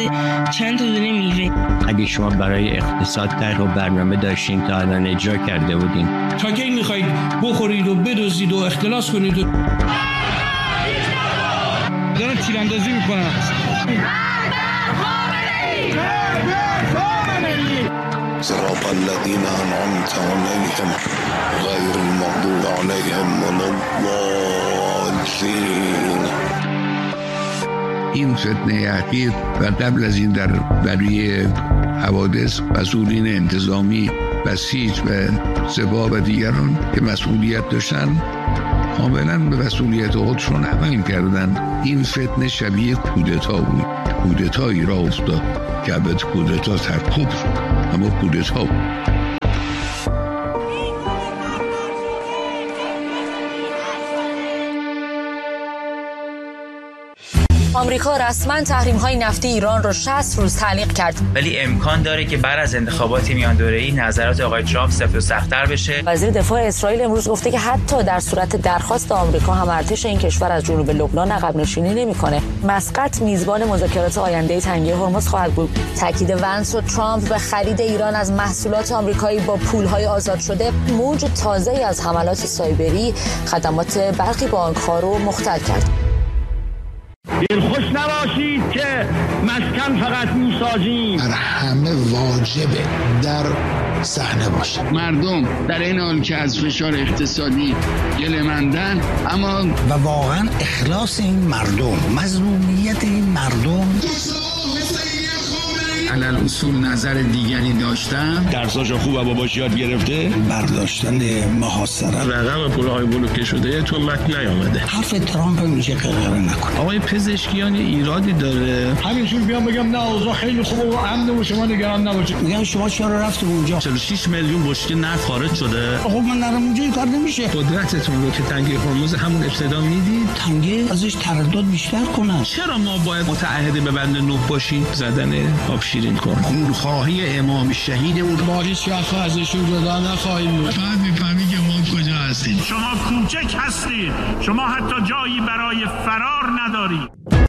چند تا دونه میوه. اگه شما برای اقتصاد طرح و برنامه داشتین تا الان اجرا کرده بودین. تا کی میخواید بخورید و بدزدید و اختلاس کنید و دارن تیراندازی میکنن. صراط الذين أنعمت عليهم غير المغضوب عليهم ولا الضالين. این فتنه اخیر و قبل از این برای حوادث مسئولین انتظامی بسیج و سپاه و دیگران که مسئولیت داشتن کاملا به مسئولیت خودشون عمل کردن. این فتنه شبیه کودتا بود. کودتایی را افتاد که البته کودتا ترکوب اما کودتا بود. آمریکا رسما تحریم‌های نفتی ایران را 60 روز تعلیق کرد. ولی امکان داره که بعد از انتخابات میان دوره‌ای نظرات آقای ترامپ سفت و سخت‌تر بشه. وزیر دفاع اسرائیل امروز گفته که حتی در صورت درخواست آمریکا هم ارتش این کشور از جنوب لبنان عقب نشینی نمی‌کنه. مسقط میزبان مذاکرات آینده تنگه هرمز خواهد بود. تاکید ونس و ترامپ به خرید ایران از محصولات آمریکایی با پول‌های آزاد شده موج تازه‌ای از حملات سایبری خدمات برخی بانک‌ها رو مختل کرد. دلخوش نباشید که مسکن فقط میسازیم. بر همه واجبه در صحنه باشه. مردم در این حال که از فشار اقتصادی گله‌مندن اما و واقعا اخلاص این مردم، مظلومیت این مردم. علل اصول نظر دیگری داشتم. درساشو خوب و باباش یاد گرفته. برداشتن محاصره. رقم پولهای بلوکه شده تو متن نیامده. حرف ترامپ میشه قرار نکنه. آقای پزشکیان ایرادی داره. همینجور بیام بگم نه اوضاع خیلی خوبه و امن و شما نگران نباشید. میگم شما چرا رفتید اونجا؟ 46 میلیون بشکه نفت خارج شده. خب من نرم اونجا کار نمیشه. قدرتتون رو که تنگه هرمز همون ابتدا میدید. تنگه ازش تردد بیشتر کنن. چرا ما باید متعهد به بند 9 باشیم؟ زدن آب شیرین کن. خونخواهی امام شهیدمون ما هیچ وقت ازشون جدا نخواهیم بود. بعد میفهمی که ما کجا هستیم. شما کوچک هستید. شما حتی جایی برای فرار ندارید.